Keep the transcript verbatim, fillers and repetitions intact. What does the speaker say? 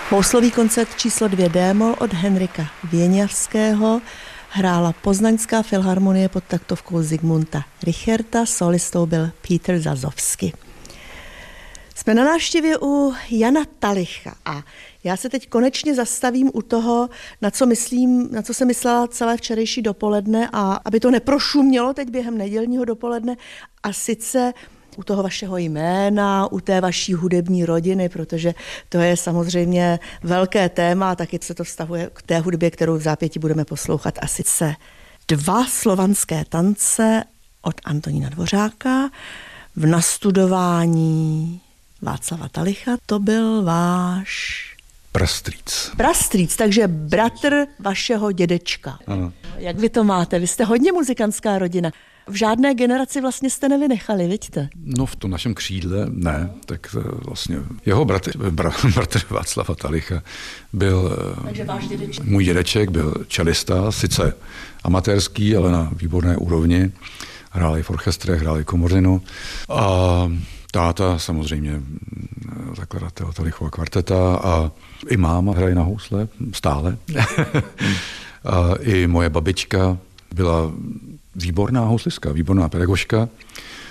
Houslový koncert číslo dvě D-moll od Henrika Věňavského hrála Poznaňská filharmonie pod taktovkou Zigmunda Richerta, solistou byl Petr Zazovsky. Jsme na návštěvě u Jana Talicha a já se teď konečně zastavím u toho, na co myslím, na co jsem myslela celé včerejší dopoledne a aby to neprošumělo teď během nedělního dopoledne, a sice u toho vašeho jména, u té vaší hudební rodiny, protože to je samozřejmě velké téma a taky se to vztahuje k té hudbě, kterou v zápětí budeme poslouchat, a sice dva slovanské tance od Antonína Dvořáka v nastudování Václava Talicha. To byl váš prastrýc. Prastrýc, takže bratr vašeho dědečka. Ano. Jak vy to máte? Vy jste hodně muzikantská rodina. V žádné generaci vlastně jste nevynechali, vidíte? No v tom našem křídle ne, tak vlastně jeho bratr, bra, bratr Václava Talicha byl, takže váš dědeček. Můj dědeček byl čelista, sice amatérský, ale na výborné úrovni. Hráli v orchestrech, hráli komorinu a táta samozřejmě zakladatel Talichova kvarteta a i máma hraje na housle stále. A i moje babička byla výborná houslistka, výborná pedagožka.